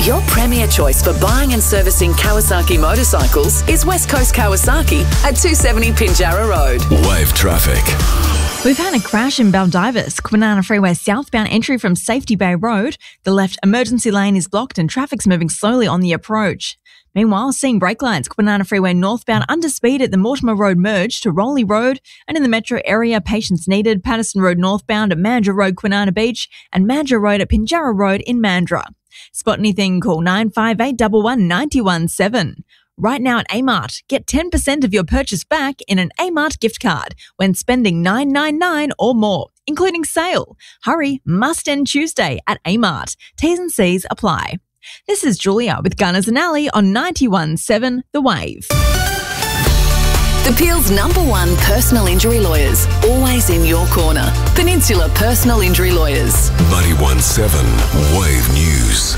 Your premier choice for buying and servicing Kawasaki motorcycles is West Coast Kawasaki at 270 Pinjarra Road. Wave traffic. We've had a crash in Baldivis, Kwinana Freeway southbound entry from Safety Bay Road. The left emergency lane is blocked and traffic's moving slowly on the approach. Meanwhile, seeing brake lights, Kwinana Freeway northbound under speed at the Mortimer Road merge to Rowley Road, and in the metro area, patience needed, Patterson Road northbound at Mandurah Road, Kwinana Beach, and Mandurah Road at Pinjarra Road in Mandurah. Spot anything, call 958 11 917. Right now at Amart, get 10% of your purchase back in an Amart gift card when spending $9.99 or more, including sale. Hurry, must end Tuesday at Amart. T's and C's apply. This is Julia with Gunners and Alley on 91.7 The Wave. The Peel's #1 personal injury lawyers, always in your corner. Peninsula Personal Injury Lawyers. 91.7 Wave News.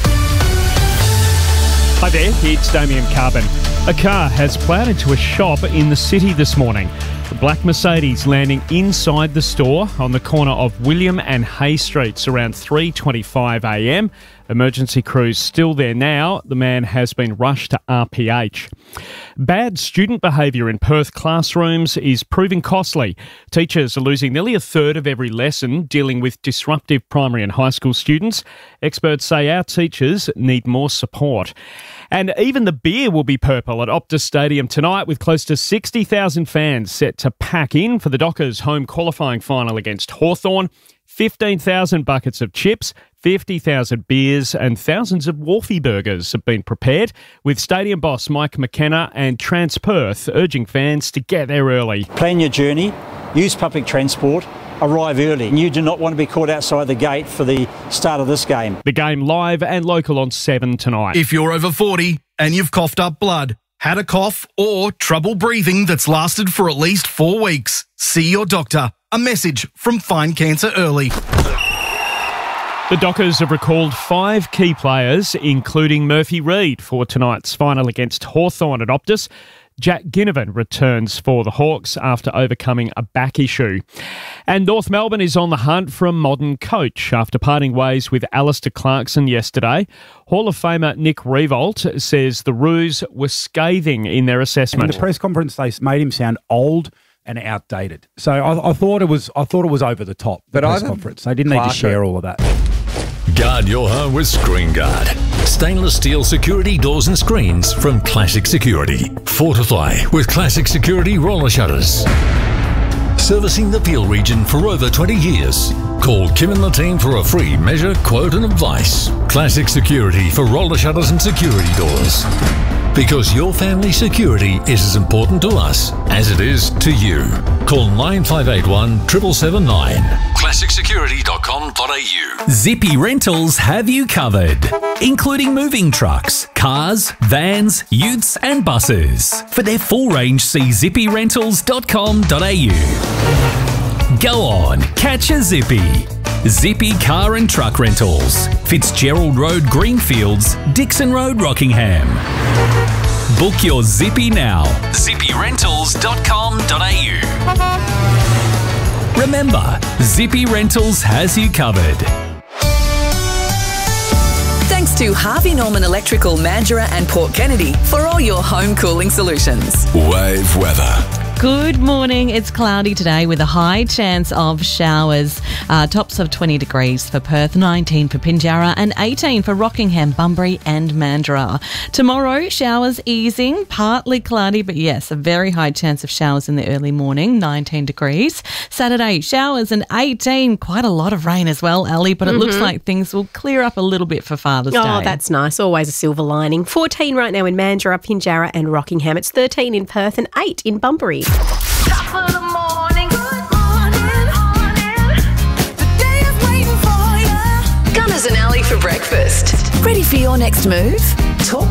Hi there, it's Damien Carbon. A car has ploughed into a shop in the city this morning. The black Mercedes landing inside the store on the corner of William and Hay Streets around 3:25am. Emergency crews still there now. The man has been rushed to RPH. Bad student behaviour in Perth classrooms is proving costly. Teachers are losing nearly a third of every lesson dealing with disruptive primary and high school students. Experts say our teachers need more support. And even the beer will be purple at Optus Stadium tonight, with close to 60,000 fans set to pack in for the Dockers' home qualifying final against Hawthorn. 15,000 buckets of chips, 50,000 beers and thousands of Wolfie burgers have been prepared, with stadium boss Mike McKenna and Transperth urging fans to get there early. Plan your journey, use public transport, arrive early. You do not want to be caught outside the gate for the start of this game. The game live and local on 7 tonight. If you're over 40 and you've coughed up blood, had a cough or trouble breathing that's lasted for at least 4 weeks, see your doctor. A message from Find Cancer Early. The Dockers have recalled 5 key players, including Murphy Reid, for tonight's final against Hawthorn at Optus. Jack Ginnivan returns for the Hawks after overcoming a back issue. And North Melbourne is on the hunt for a modern coach after parting ways with Alistair Clarkson yesterday. Hall of Famer Nick Revolt says the Roos were scathing in their assessment. In the press conference, they made him sound old and outdated. So I thought it was over the top. The press conference. They didn't need to share all of that. Guard your home with Screen Guard. Stainless steel security doors and screens from Classic Security. Fortify with Classic Security roller shutters. Servicing the Peel region for over 20 years. Call Kim and the team for a free measure, quote and advice. Classic Security for roller shutters and security doors. Because your family's security is as important to us as it is to you. Call 9581 7779. ClassicSecurity.com.au. Zippy Rentals have you covered, including moving trucks, cars, vans, utes and buses. For their full range, see zippyrentals.com.au. Go on, catch a Zippy. Zippy Car and Truck Rentals, Fitzgerald Road, Greenfields, Dixon Road, Rockingham. Book your Zippy now. zippyrentals.com.au. Remember, Zippy Rentals has you covered. Thanks to Harvey Norman Electrical, Mandurah and Port Kennedy for all your home cooling solutions. Wave weather. Good morning. It's cloudy today with a high chance of showers. Tops of 20 degrees for Perth, 19 for Pinjarra and 18 for Rockingham, Bunbury and Mandurah. Tomorrow, showers easing, partly cloudy, but yes, a very high chance of showers in the early morning, 19 degrees. Saturday, showers and 18. Quite a lot of rain as well, Ellie, but it looks like things will clear up a little bit for Father's Day. Oh, that's nice. Always a silver lining. 14 right now in Mandurah, Pinjarra and Rockingham. It's 13 in Perth and 8 in Bunbury. Top of the morning, good morning. The day is waiting for you. Gunners and Alley for breakfast. Ready for your next move? Talk